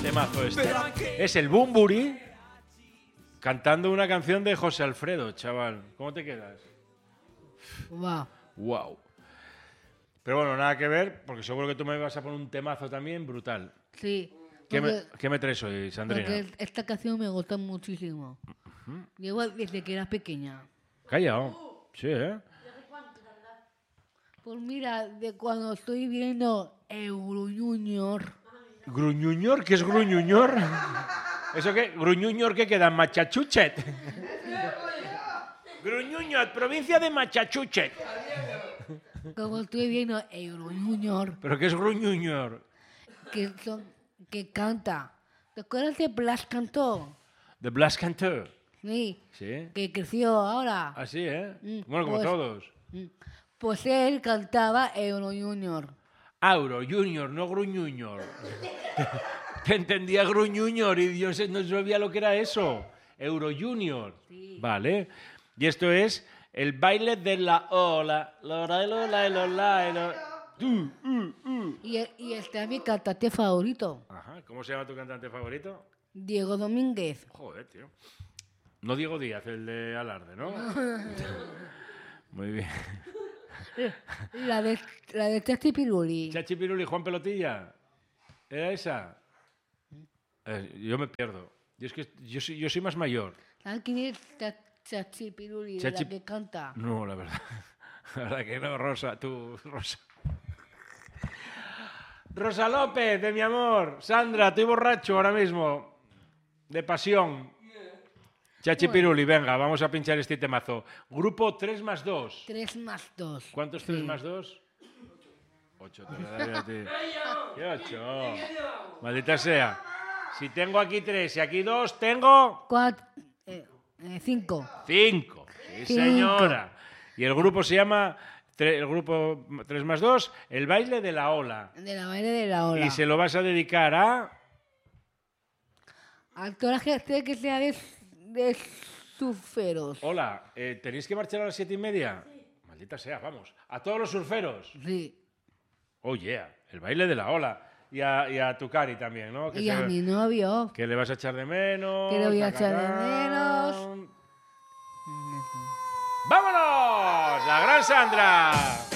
Temazo este. Es el Bumburi cantando una canción de José Alfredo, chaval. ¿Cómo te quedas? Wow. Wow. Pero bueno, nada que ver, porque seguro que tú me vas a poner un temazo también brutal. Sí. ¿Qué me traes hoy, Sandrina? Porque esta canción me gusta muchísimo. Llevo desde que era pequeña. Callao. Sí, ¿eh? Pues mira, de cuando estoy viendo Euro Junior. ¿Gruñuñor? ¿Qué es gruñuñor? ¿Eso qué? ¿Gruñuñor qué queda? ¿Machachuchet? Gruñuñor, provincia de Machachuchet. Como estoy viendo Euro Junior, ¿Pero qué es gruñuñor? que canta. ¿Te acuerdas de Blas Cantó? ¿De Blas Cantor? Sí. Sí. Que creció ahora. Así, ¿eh? Mm, Bueno, como pues- todos. Pues él cantaba Euro Junior. Auro, Junior, no Gruñuñor. Te entendía Gruñuñor y Dios no sabía lo que era eso. Euro Junior. Sí. Vale. Y esto es el baile de la ola. Lola, lola, lola, lola. Y este es mi cantante favorito, Ajá. ¿Cómo se llama tu cantante favorito? Diego Domínguez. Joder, tío. No Diego Díaz, el de Alarde, ¿no? Muy bien. La de Chachi Piruli. Chachi Piruli y Juan Pelotilla. ¿Era esa? Yo me pierdo. Yo es que yo soy más mayor. ¿Sabes quién es Chachi Piruli? De Chachi- la que canta. No, la verdad. La verdad que no, Rosa, tú, Rosa. Rosa López, de mi amor. Sandra, estoy borracho ahora mismo. De pasión. Chachi Piruli, venga, vamos a pinchar este temazo. Grupo 3 más 2. 3 más 2. ¿Cuántos 3 más 2? 8, te lo daré a ti. ¿Qué 8? Maldita sea. Si tengo aquí 3 y aquí 2, tengo 5. 5. Sí, señora. Y el grupo se llama, el grupo 3 más 2, el baile de la ola. De la baile de la ola. Y se lo vas a dedicar a... A toda la gente que sea de surferos. Hola, ¿tenéis que marchar a las 7:30? Maldita sea, vamos. A todos los surferos. Sí. Oh, yeah. El baile de la ola. Y a tu Cari también, ¿no? Y a mi novio. Que le vas a echar de menos. Que le voy a echar de tacatán. ¡Vámonos! ¡La gran Sandra!